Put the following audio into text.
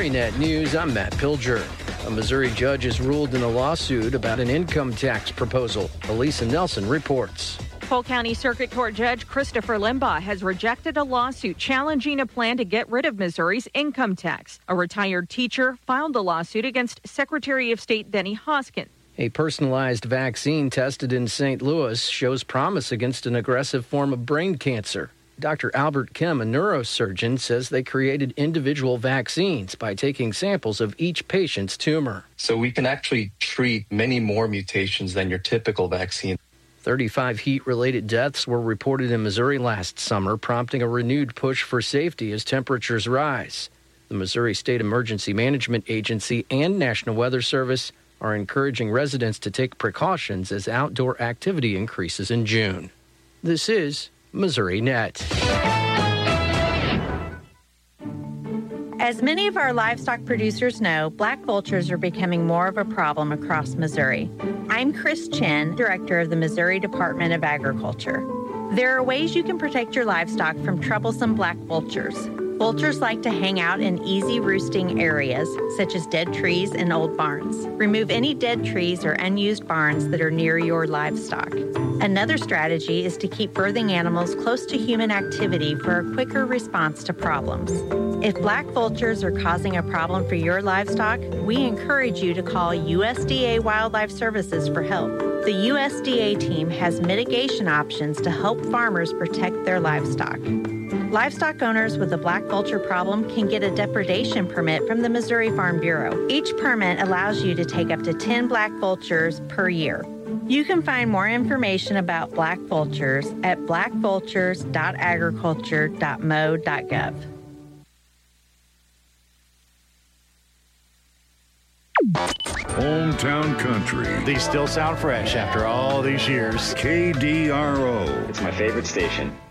MissouriNet News, I'm Matt Pilger. A Missouri judge has ruled in a lawsuit about an income tax proposal. Elisa Nelson reports. Polk County Circuit Court Judge Christopher Limbaugh has rejected a lawsuit challenging a plan to get rid of Missouri's income tax. A retired teacher filed the lawsuit against Secretary of State Benny Hoskin. A personalized vaccine tested in St. Louis shows promise against an aggressive form of brain cancer. Dr. Albert Kim, a neurosurgeon, says they created individual vaccines by taking samples of each patient's tumor. So we can actually treat many more mutations than your typical vaccine. 35 heat-related deaths were reported in Missouri last summer, prompting a renewed push for safety as temperatures rise. The Missouri State Emergency Management Agency and National Weather Service are encouraging residents to take precautions as outdoor activity increases in June. This is MissouriNet. As many of our livestock producers know, black vultures are becoming more of a problem across Missouri. I'm Chris Chen, director of the Missouri Department of Agriculture. There are ways you can protect your livestock from troublesome black vultures. Vultures like to hang out in easy roosting areas, such as dead trees and old barns. Remove any dead trees or unused barns that are near your livestock. Another strategy is to keep birthing animals close to human activity for a quicker response to problems. If black vultures are causing a problem for your livestock, we encourage you to call USDA Wildlife Services for help. The USDA team has mitigation options to help farmers protect their livestock. Livestock owners with a black vulture problem can get a depredation permit from the Missouri Farm Bureau. Each permit allows you to take up to 10 black vultures per year. You can find more information about black vultures at blackvultures.agriculture.mo.gov. Hometown Country. These still sound fresh after all these years. KDRO. It's my favorite station.